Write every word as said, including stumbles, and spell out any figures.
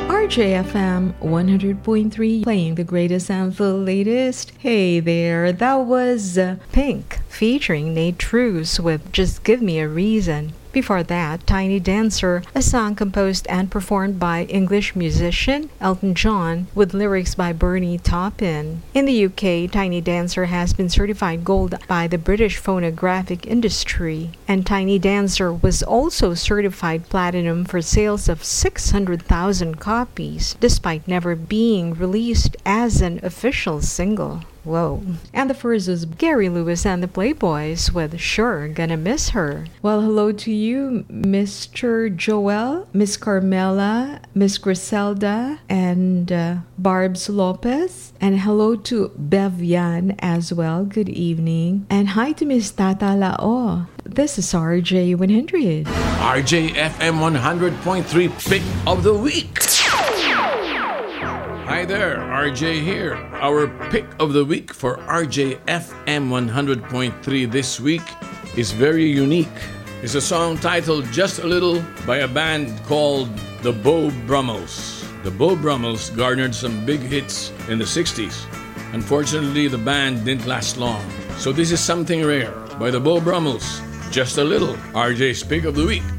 R J F M one hundred point three, playing the greatest and the latest. Hey there, that was uh, Pink featuring Nate Truce with Just Give Me a Reason. Before that, Tiny Dancer, a song composed and performed by English musician Elton John with lyrics by Bernie Taupin. In the U K, Tiny Dancer has been certified gold by the British phonographic industry, and Tiny Dancer was also certified platinum for sales of six hundred thousand copies, despite never being released as an official single. Whoa. And the first was Gary Lewis and the Playboys with Sure Gonna Miss Her. Well, hello to you, Mister Joel, Miss Carmela, Miss Griselda, and uh, Barbs Lopez. And hello to Bevian as well. Good evening. And hi to Miss Tata Lao. This is R J one hundred. R J F M one hundred point three Pick of the Week. Hi there, R J here. Our pick of the week for R J F M one hundred point three this week is very unique. It's a song titled Just a Little by a band called the Beau Brummels. The Beau Brummels garnered some big hits in the sixties. Unfortunately, the band didn't last long. So this is something rare by the Beau Brummels. Just a Little, R J's pick of the week.